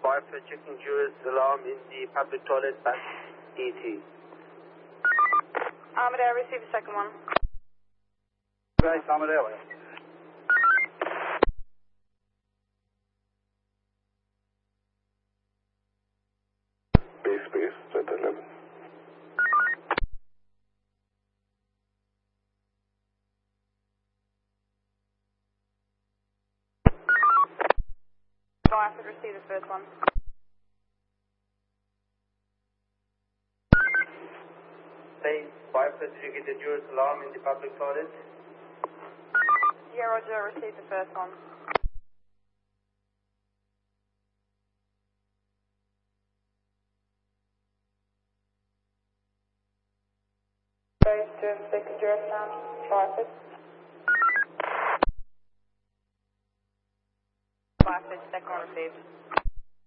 fire for checking jurors alarm in the public toilet at ET. Amadeo, receive the second one. Right, Amadeo. Space, Delta 11. Byford, receive the first one. Say, fire for did you get the jurors alarm in the public toilet? Yeah, Roger, receive the first one. Space to second juror now. Byford. Byford, second one received.